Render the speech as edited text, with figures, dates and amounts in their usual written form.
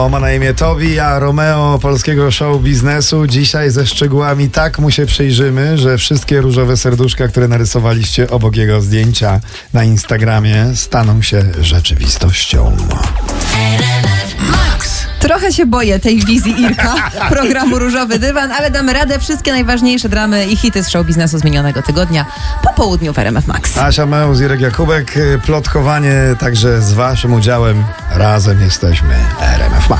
Ma na imię Tobi, a Romeo polskiego show biznesu. Dzisiaj ze szczegółami tak mu się przyjrzymy, że wszystkie różowe serduszka, które narysowaliście obok jego zdjęcia na Instagramie, staną się rzeczywistością. Trochę się boję tej wizji Irka, programu Różowy Dywan, ale damy radę. Wszystkie najważniejsze dramy i hity z show biznesu z minionego tygodnia po południu w RMF Max. Asia Meus, Irek Jakubek, plotkowanie także z waszym udziałem. Razem jesteśmy RMF Max.